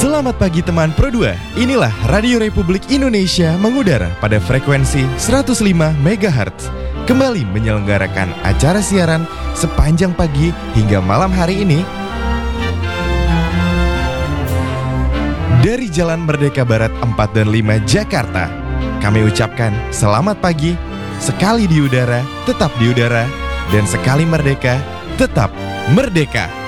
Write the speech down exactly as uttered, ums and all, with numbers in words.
Selamat pagi teman Pro dua. Inilah Radio Republik Indonesia mengudara pada frekuensi seratus lima megahertz. Kembali menyelenggarakan acara siaran sepanjang pagi hingga malam hari ini dari Jalan Merdeka Barat empat dan lima Jakarta. Kami ucapkan selamat pagi. Sekali di udara, tetap di udara, dan sekali merdeka, tetap merdeka.